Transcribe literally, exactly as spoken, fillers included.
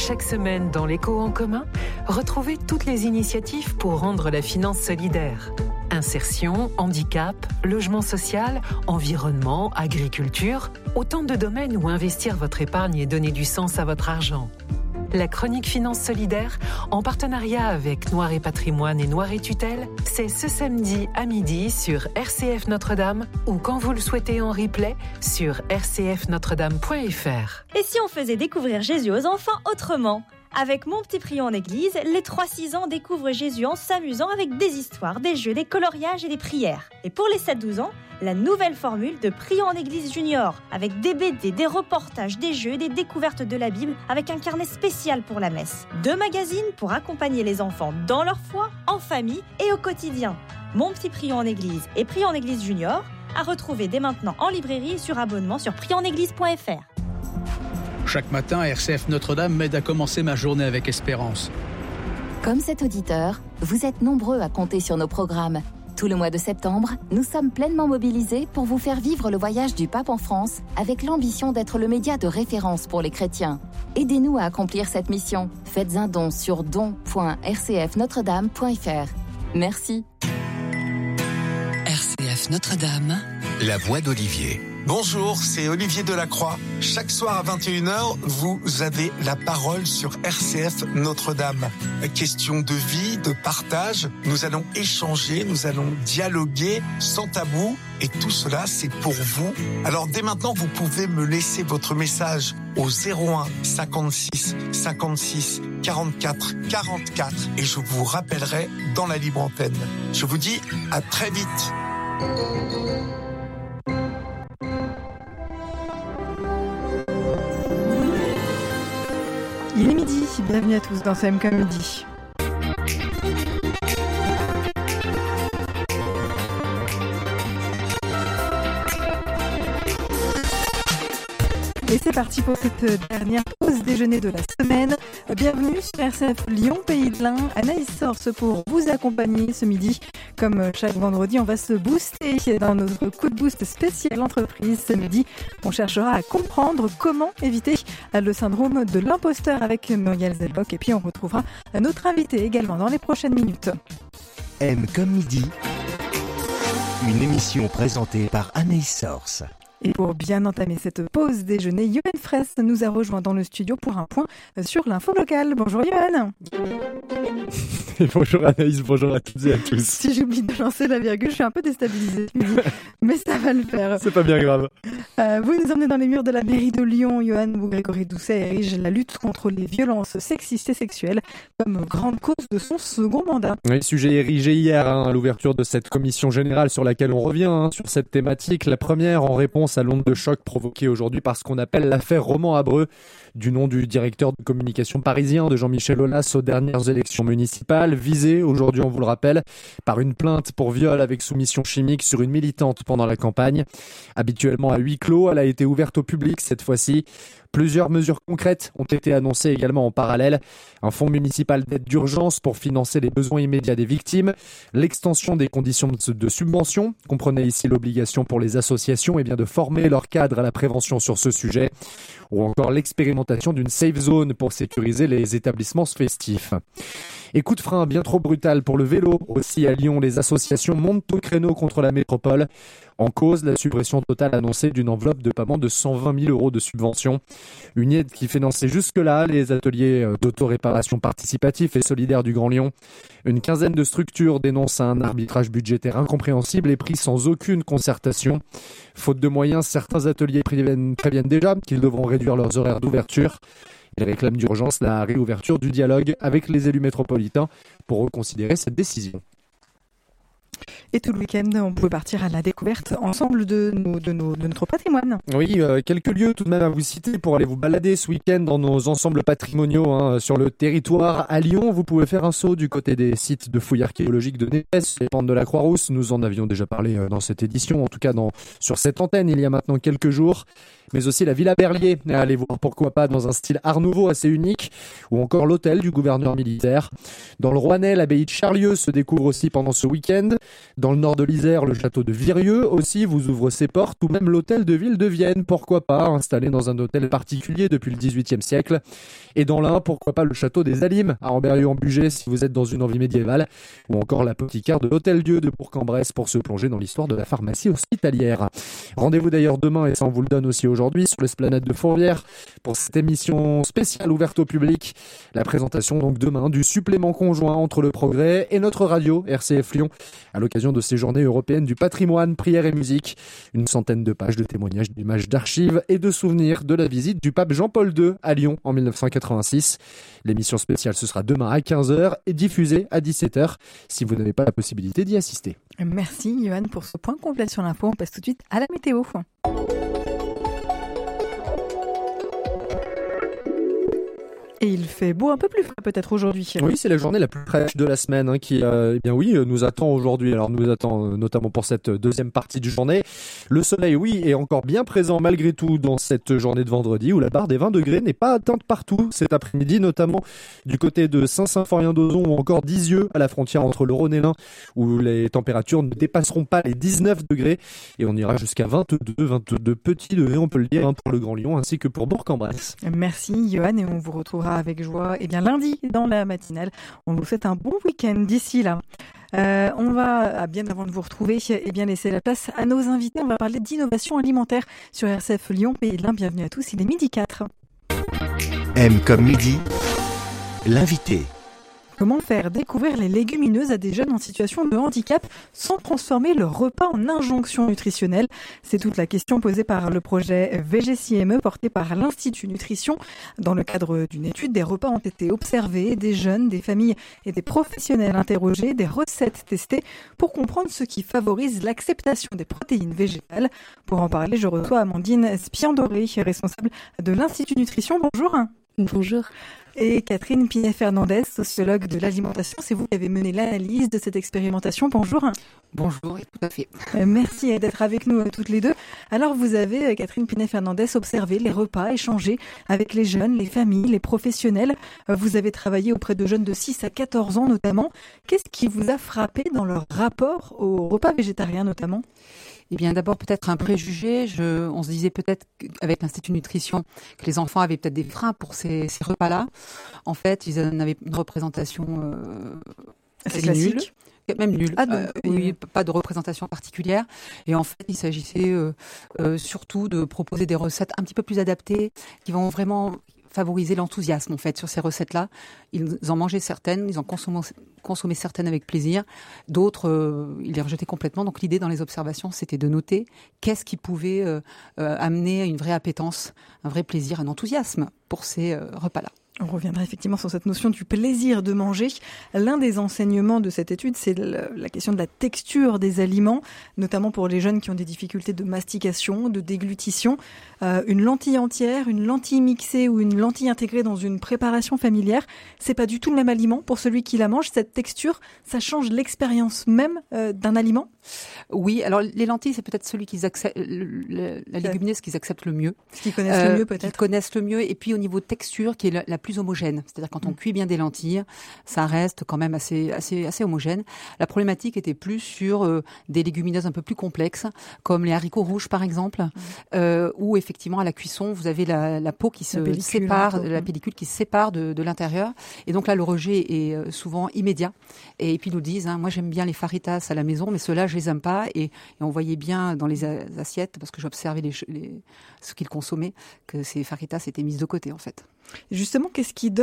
Chaque semaine dans l'Écho en commun, retrouvez toutes les initiatives pour rendre la finance solidaire. Insertion, handicap, logement social, environnement, agriculture, autant de domaines où investir votre épargne et donner du sens à votre argent. La chronique Finance Solidaire, en partenariat avec Noir et Patrimoine et Noir et Tutelle, c'est ce samedi à midi sur R C F Notre-Dame ou quand vous le souhaitez en replay sur r c f notre dame point f r. Et si on faisait découvrir Jésus aux enfants autrement ? Avec Mon Petit Prion en Église, les trois six ans découvrent Jésus en s'amusant avec des histoires, des jeux, des coloriages et des prières. Et pour les sept douze ans, la nouvelle formule de Prion en Église Junior, avec des B D, des reportages, des jeux et des découvertes de la Bible, avec un carnet spécial pour la messe. Deux magazines pour accompagner les enfants dans leur foi, en famille et au quotidien. Mon Petit Prion en Église et Prion en Église Junior, à retrouver dès maintenant en librairie et sur abonnement sur prion en église point f r. Chaque matin, R C F Notre-Dame m'aide à commencer ma journée avec espérance. Comme cet auditeur, vous êtes nombreux à compter sur nos programmes. Tout le mois de septembre, nous sommes pleinement mobilisés pour vous faire vivre le voyage du pape en France avec l'ambition d'être le média de référence pour les chrétiens. Aidez-nous à accomplir cette mission. Faites un don sur don point r c f notre dame point f r. Merci. R C F Notre-Dame. La voix d'Olivier. Bonjour, c'est Olivier Delacroix. Chaque soir à vingt et une heures, vous avez la parole sur R C F Notre-Dame. Question de vie, de partage. Nous allons échanger, nous allons dialoguer sans tabou. Et tout cela, c'est pour vous. Alors dès maintenant, vous pouvez me laisser votre message au zéro un cinquante-six cinquante-six quarante-quatre quarante-quatre et je vous rappellerai dans la libre antenne. Je vous dis à très vite. Il est midi, bienvenue à tous dans C M K Midi. Et c'est parti pour cette dernière pause déjeuner de la semaine. Bienvenue sur R C F Lyon Pays de l'Ain. Anaïs Source pour vous accompagner ce midi. Comme chaque vendredi, on va se booster dans notre coup de boost spécial entreprise. Ce midi, on cherchera à comprendre comment éviter le syndrome de l'imposteur avec Muriel Zelbock. Et puis on retrouvera notre invité également dans les prochaines minutes. M comme midi, une émission présentée par Anaïs Source. Et pour bien entamer cette pause déjeuner, Yoann Fraisse nous a rejoint dans le studio pour un point sur l'info locale. Bonjour Yoann. Et bonjour Anaïs, bonjour à toutes et à tous. Si j'oublie de lancer la virgule, je suis un peu déstabilisée, mais ça va le faire. C'est pas bien grave. Euh, vous nous emmenez dans les murs de la mairie de Lyon, Yoann, où Grégory Doucet érige la lutte contre les violences sexistes et sexuelles comme grande cause de son second mandat. Oui, sujet érigé hier hein, à l'ouverture de cette commission générale sur laquelle on revient hein, sur cette thématique. La première en réponse à l'onde de choc provoquée aujourd'hui par ce qu'on appelle l'affaire Roman Abreu, du nom du directeur de communication parisien de Jean-Michel Aulas aux dernières élections municipales, visé aujourd'hui, on vous le rappelle, par une plainte pour viol avec soumission chimique sur une militante pendant la campagne. Habituellement à huis clos, elle a été ouverte au public cette fois-ci. Plusieurs mesures concrètes ont été annoncées également en parallèle. Un fonds municipal d'aide d'urgence pour financer les besoins immédiats des victimes. L'extension des conditions de subvention comprenait ici l'obligation pour les associations eh bien, de former leurs cadres à la prévention sur ce sujet. Ou encore l'expérimentation d'une safe zone pour sécuriser les établissements festifs. Et coup de frein bien trop brutal pour le vélo. Aussi à Lyon, les associations montent au créneau contre la métropole. En cause, la suppression totale annoncée d'une enveloppe de paiement de cent vingt mille euros de subvention. Une aide qui finançait jusque-là les ateliers d'autoréparation participatif et solidaire du Grand Lyon. Une quinzaine de structures dénoncent un arbitrage budgétaire incompréhensible et pris sans aucune concertation. Faute de moyens, certains ateliers préviennent, préviennent déjà qu'ils devront réduire leurs horaires d'ouverture. Ils réclament d'urgence la réouverture du dialogue avec les élus métropolitains pour reconsidérer cette décision. Et tout le week-end, on pouvait partir à la découverte ensemble de, nos, de, nos, de notre patrimoine. Oui, euh, quelques lieux tout de même à vous citer pour aller vous balader ce week-end dans nos ensembles patrimoniaux hein, sur le territoire. À Lyon, vous pouvez faire un saut du côté des sites de fouilles archéologiques de Népès, les pentes de la Croix-Rousse. Nous en avions déjà parlé dans cette édition, en tout cas dans, sur cette antenne il y a maintenant quelques jours. mais aussi la Villa Berlier. Allez voir pourquoi pas dans un style art nouveau assez unique, ou encore l'hôtel du gouverneur militaire. Dans le Rouennais, l'abbaye de Charlieu se découvre aussi pendant ce week-end. Dans le nord de l'Isère, le château de Virieu aussi vous ouvre ses portes, ou même l'hôtel de ville de Vienne, pourquoi pas, installé dans un hôtel particulier depuis le dix-huitième siècle. Et dans l'Ain, pourquoi pas le château des Alimes à Amberieu-en-Bugey si vous êtes dans une envie médiévale, ou encore l'apothicaire de l'Hôtel-Dieu de Bourg-en-Bresse pour se plonger dans l'histoire de la pharmacie hospitalière. Rendez-vous d'ailleurs demain, et ça on vous le donne aussi aujourd'hui, sur l'esplanade de Fourvière pour cette émission spéciale ouverte au public. La présentation donc demain du supplément conjoint entre le Progrès et notre radio R C F Lyon à l'occasion de ces journées européennes du patrimoine, prière et musique. Une centaine de pages de témoignages, d'images d'archives et de souvenirs de la visite du pape Jean-Paul deux à Lyon en mille neuf cent quatre-vingt-six. L'émission spéciale ce sera demain à quinze heures et diffusée à dix-sept heures si vous n'avez pas la possibilité d'y assister. Merci Johan pour ce point complet sur l'info. On passe tout de suite à la météo. Et il fait beau, un peu plus frais peut-être aujourd'hui. Oui, c'est la journée la plus fraîche de la semaine hein, qui, euh, eh bien oui, nous attend aujourd'hui. Alors nous attend euh, notamment pour cette deuxième partie de journée. Le soleil, oui, est encore bien présent malgré tout dans cette journée de vendredi où la barre des vingt degrés n'est pas atteinte partout cet après-midi, notamment du côté de Saint-Symphorien-d'Ozon ou encore d'Isieux à la frontière entre le Rhône et l'Ain où les températures ne dépasseront pas les dix-neuf degrés et on ira jusqu'à vingt-deux, vingt-deux petits degrés, on peut le dire, hein, pour le Grand Lyon ainsi que pour Bourg-en-Bresse. Merci Johan et on vous retrouvera avec joie et bien lundi dans la matinale. On vous souhaite un bon week-end d'ici là. Euh, on va, bien avant de vous retrouver, et bien laisser la place à nos invités. On va parler d'innovation alimentaire sur R C F Lyon Pays de l'Ain. Bienvenue à tous, il est midi quatre. M comme midi, l'invité. Comment faire découvrir les légumineuses à des jeunes en situation de handicap sans transformer leur repas en injonction nutritionnelle? C'est toute la question posée par le projet V G C M E porté par l'Institut Nutrition. Dans le cadre d'une étude, des repas ont été observés, des jeunes, des familles et des professionnels interrogés, des recettes testées pour comprendre ce qui favorise l'acceptation des protéines végétales. Pour en parler, je reçois Amandine Spiandoré, responsable de l'Institut Nutrition. Bonjour. Bonjour. Et Catherine Pinet-Fernandez, sociologue de l'alimentation. C'est vous qui avez mené l'analyse de cette expérimentation. Bonjour. Bonjour, tout à fait. Merci d'être avec nous toutes les deux. Alors vous avez, Catherine Pinet-Fernandez, observé les repas, échangé avec les jeunes, les familles, les professionnels. Vous avez travaillé auprès de jeunes de six à quatorze ans notamment. Qu'est-ce qui vous a frappé dans leur rapport au repas végétarien notamment ? Eh bien, d'abord, peut-être un préjugé. Je, on se disait peut-être avec l'Institut Nutrition que les enfants avaient peut-être des freins pour ces, ces repas-là. En fait, ils en avaient une représentation euh, assez nulle. Même nulle. Ah, donc, euh, oui, pas de représentation particulière. Et en fait, il s'agissait euh, euh, surtout de proposer des recettes un petit peu plus adaptées qui vont vraiment favoriser l'enthousiasme en fait sur ces recettes-là. Ils en mangeaient certaines, ils en consommaient, consommaient certaines avec plaisir, d'autres euh, ils les rejetaient complètement. Donc l'idée dans les observations, c'était de noter qu'est-ce qui pouvait euh, euh, amener à une vraie appétence, un vrai plaisir, un enthousiasme pour ces euh, repas-là. On reviendra effectivement sur cette notion du plaisir de manger. L'un des enseignements de cette étude, c'est la question de la texture des aliments, notamment pour les jeunes qui ont des difficultés de mastication, de déglutition. Euh, une lentille entière, une lentille mixée ou une lentille intégrée dans une préparation familière, c'est pas du tout le même aliment pour celui qui la mange. Cette texture, ça change l'expérience même euh, d'un aliment. Oui, alors les lentilles, c'est peut-être celui qu'ils acceptent, le, la légumineuse qu'ils acceptent le mieux. Ce qu'ils connaissent euh, le mieux peut-être. Qu'ils connaissent le mieux. Et puis au niveau texture, qui est la, la plus homogène. C'est-à-dire quand on mmh. cuit bien des lentilles, ça reste quand même assez, assez, assez homogène. La problématique était plus sur euh, des légumineuses un peu plus complexes, comme les haricots rouges par exemple, mmh. euh, où effectivement à la cuisson, vous avez la, la peau qui se la sépare, la pellicule qui se sépare de, de l'intérieur. Et donc là, le rejet est souvent immédiat. Et puis ils nous disent, hein, moi j'aime bien les faritas à la maison, mais ceux-là, je les aime pas. Et, et on voyait bien dans les assiettes, parce que j'observais les, les, ce qu'ils consommaient, que ces faritas étaient mises de côté en fait. Justement, qu'est-ce qui donne